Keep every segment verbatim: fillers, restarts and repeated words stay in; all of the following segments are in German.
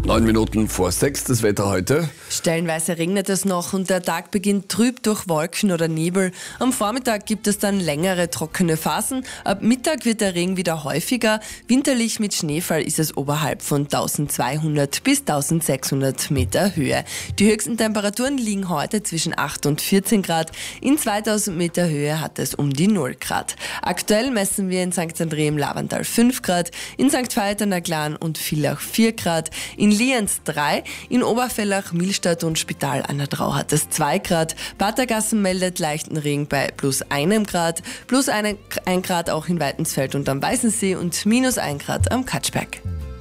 Neun Minuten vor sechs, das Wetter heute. Stellenweise regnet es noch und der Tag beginnt trüb durch Wolken oder Nebel. Am Vormittag gibt es dann längere trockene Phasen. Ab Mittag wird der Regen wieder häufiger. Winterlich mit Schneefall ist es oberhalb von eintausendzweihundert bis eintausendsechshundert Meter Höhe. Die höchsten Temperaturen liegen heute zwischen acht und vierzehn Grad. In zweitausend Meter Höhe hat es um die null Grad. Aktuell messen wir in Sankt André im Lavantal fünf Grad, in Sankt Veit an der Glan und Villach vier Grad, in Lienz drei, in Obervellach, Millstatt und Spital an der Drau hat es zwei Grad. Patergassen meldet leichten Regen bei plus einem Grad, plus ein Grad auch in Weitensfeld und am Weißensee und minus ein Grad am Katschberg.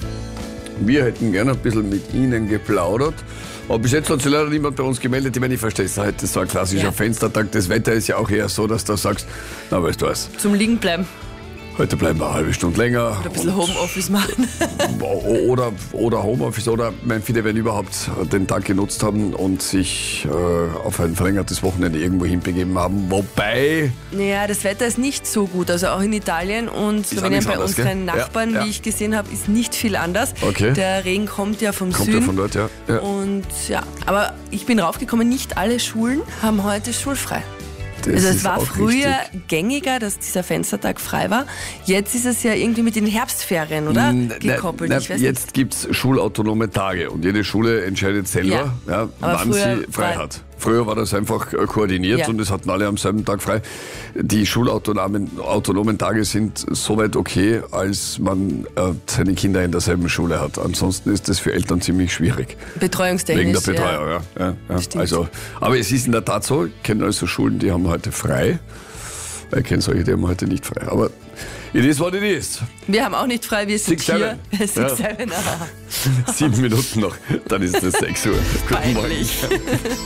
Wir hätten gerne ein bisschen mit Ihnen geplaudert. Aber bis jetzt hat sich leider niemand bei uns gemeldet. Ich meine, ich verstehe es heute, so ein klassischer Ja. Fenstertag. Das Wetter ist ja auch eher so, dass du sagst, na weißt du was, Zum Liegen bleiben heute bleiben wir eine halbe Stunde länger. oder ein bisschen Homeoffice machen. Oder, oder Homeoffice oder mein, viele werden überhaupt den Tag genutzt haben und sich äh, auf ein verlängertes Wochenende irgendwo hinbegeben haben. Wobei, Naja, das Wetter ist nicht so gut, also auch in Italien und Slowenien nichts bei anders, unseren gell? Nachbarn, Ja, ja. wie ich gesehen habe, ist nicht viel anders. Okay. Der Regen kommt ja vom kommt Süden. ja von dort, ja. ja. Und ja, aber ich bin raufgekommen, nicht alle Schulen haben heute schulfrei. Das Also es ist war auch früher richtig. gängiger, dass dieser Fenstertag frei war. Jetzt ist es ja irgendwie mit den Herbstferien, oder? N- Gekoppelt. na, ich weiß jetzt gibt es schulautonome Tage und jede Schule entscheidet selber, ja, aber wann früher sie frei war- hat. Früher war das einfach äh, koordiniert Ja. und es hatten alle am selben Tag frei. Die schulautonomen autonomen Tage sind soweit okay, als man äh, seine Kinder in derselben Schule hat. Ansonsten ist das für Eltern ziemlich schwierig. nicht. Betreuungstechnisch. Wegen der Betreuung, ja. ja, ja. Stimmt. Also, aber es ist in der Tat so, ich kenne also Schulen, die haben heute frei. Ich kenne solche, die haben heute nicht frei. Aber it is what it is. Ja. Wir haben auch nicht frei, wir sind Six, hier. seven. Six, Ja. seven, aha. Sieben Minuten noch, dann ist es sechs Uhr. Guten Morgen. Peinlich.